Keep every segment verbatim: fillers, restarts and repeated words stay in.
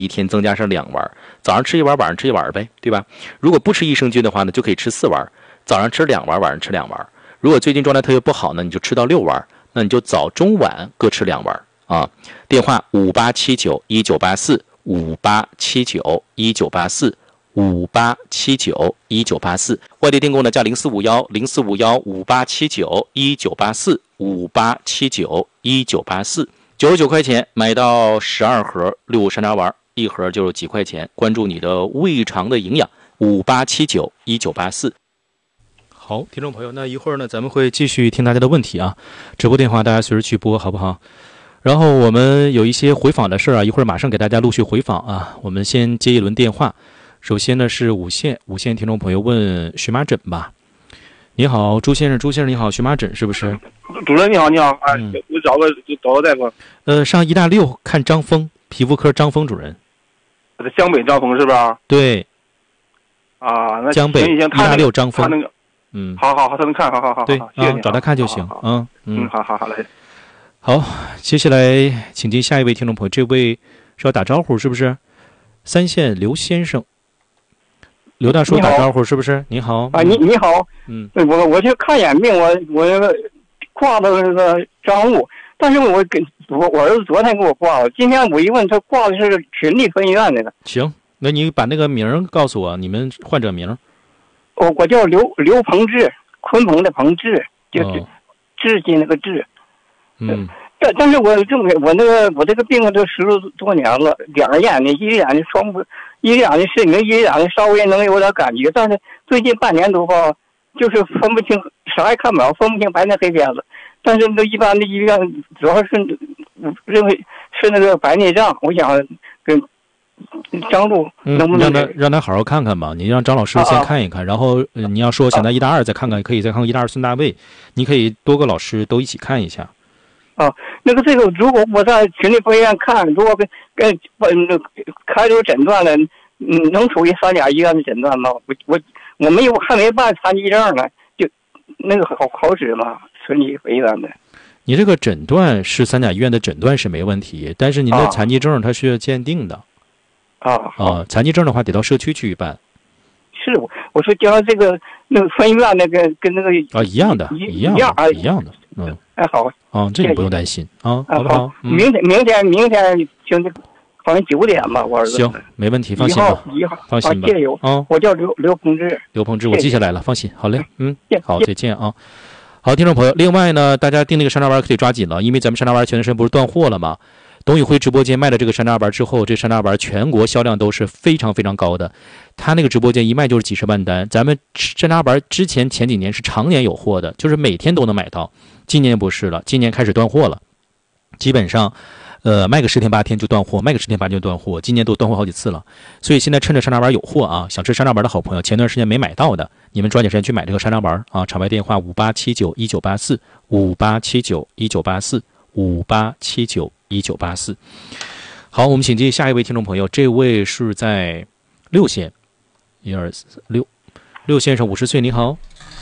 一天增加上两丸，早上吃一丸，晚上吃一丸呗，对吧？如果不吃益生菌的话呢，就可以吃四丸，早上吃两丸，晚上吃两丸。如果最近状态特别不好呢，你就吃到六丸，那你就早中晚各吃两丸啊。电话五八七九一九八四五八七九一九八四五八七九一九八四，外地订购呢加零四五幺零四五幺五八七九一九八四五八七九一九八四，九十九块钱买到十二盒六山楂丸，一盒就是几块钱。关注你的胃肠的营养，五八七九一九八四。好，听众朋友，那一会儿呢，咱们会继续听大家的问题啊，直播电话大家随时去拨，好不好？然后我们有一些回访的事啊，一会儿马上给大家陆续回访啊。我们先接一轮电话，首先呢是五线五线听众朋友问荨麻疹吧。你好，朱先生，朱先生你好，荨麻疹是不是？ 主任你好，你好，哎，嗯、我找个找个大夫。 呃，上医大六看张峰，皮肤科张峰主任。 江北张峰是吧？ 对。 啊，那江北医大六张峰。 他那个，嗯，好好好，他能看，好好好， 对， 谢谢你、 啊，找他看就行， 嗯嗯， 好好好嘞。 好，接下来请进下一位听众朋友，这位是要打招呼是不是？三线刘先生，刘大叔打招呼是不是？你好啊，你你好， 嗯， 我我去看眼病，我我那个挂的那个张务，但是我给我我儿子昨天给我挂了，今天我一问他挂的是群力分院那个。 行，那你把那个名告诉我，你们患者名。 我我叫刘刘鹏志，鲲鹏的鹏志，就是志气那个志。 嗯， 但但是我这么我那个我这个病都十多年了，两个眼睛，一个眼睛双不，一个眼睛视明，一个眼睛稍微能有点感觉，但是最近半年多吧，就是分不清，啥也看不了，分不清白天黑天了。但是那一般的医院主要是认为是那个白内障，我想跟张璐能不能、 嗯、让他让他好好看看吧，你让张老师先看一看，啊、然后、呃、你要说想在医大二再看看，可以再看看医大二孙大卫，你可以多个老师都一起看一下。 啊，那个这个，如果我在群力分院看，如果跟跟呃开出诊断了，嗯，能属于三甲医院的诊断吗？我我我没有还没办残疾证呢，就那个好好使吗？群力分院的。 你这个诊断是三甲医院的诊断是没问题，但是您的残疾证它需要鉴定的。 啊啊，残疾证的话得到社区去办。 是我我说将这个那个分院那个跟那个啊一样的，一样的，一样的，嗯。 哎，好啊，这你不用担心啊，好不好？ 嗯、明天，明天，明天，行，好像九点吧，我儿子。 行，没问题，放心吧， 一号， 放心吧。 谢谢有啊，我叫刘刘鹏志， 刘鹏志，我记下来了，放心，好嘞，嗯，好，再见啊。好，听众朋友，另外呢，大家订那个山楂丸可以抓紧了，因为咱们山楂丸前段时间不是断货了吗？董宇辉直播间卖了这个山楂丸之后，这山楂丸全国销量都是非常非常高的，他那个直播间一卖就是几十万单。咱们山楂丸之前前几年是常年有货的，就是每天都能买到。今年不是了，今年开始断货了，基本上，呃，卖个十天八天就断货，卖个十天八天就断货，今年都断货好几次了。所以现在趁着山楂丸有货啊，想吃山楂丸的好朋友，前段时间没买到的，你们抓紧时间去买这个山楂丸啊！场外电话五八七九一九八四五八七九一九八四五八七九一九八四。好，我们请接下一位听众朋友，这位是在六线，一二四六，六先生五十岁，你好。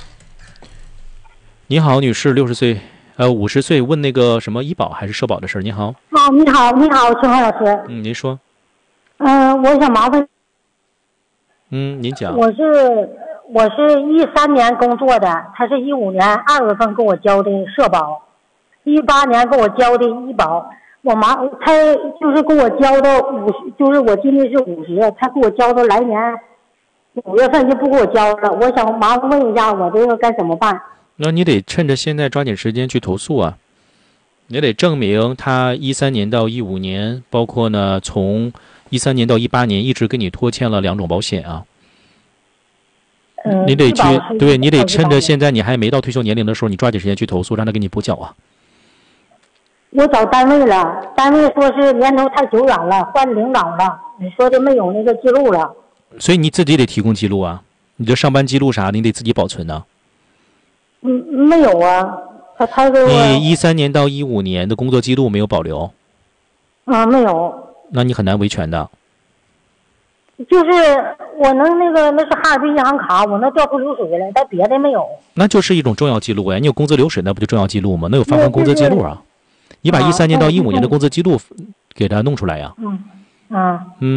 你好，女士，六十岁，呃，五十岁，问那个什么医保还是社保的事儿。你好。 哦，你好，你好，陈浩老师。 嗯，您说。 嗯、呃，我想麻烦。 嗯，您讲。 我是我是一三年工作的，他是一五年二月份给我交的社保，一八年给我交的医保。我麻他就是给我交到五十，就是我今年是五十，他给我交到来年五月份就不给我交了。我想麻烦问一下，我这个该怎么办？ 那你得趁着现在抓紧时间去投诉啊！你得证明他一三年到一五年，包括呢从一三年到一八年一直给你拖欠了两种保险啊。 嗯， 你得去，对你得趁着现在你还没到退休年龄的时候，你抓紧时间去投诉，让他给你补缴啊。 我找单位了，单位说是年头太久远了，换领导了，你说的没有那个记录了。 所以你自己得提供记录啊，你的上班记录啥的，你得自己保存呢、啊。 嗯，没有啊，他他给我。 你一三年到一五年的工作记录没有保留？ 啊，没有。 那你很难维权的。 就是我能那个那是哈尔滨银行卡，我能调出流水来，但别的没有。 那就是一种重要记录呀，你有工资流水，那不就重要记录吗？那有发放工资记录啊。你把一三年到一五年的工资记录给他弄出来呀。 嗯嗯嗯。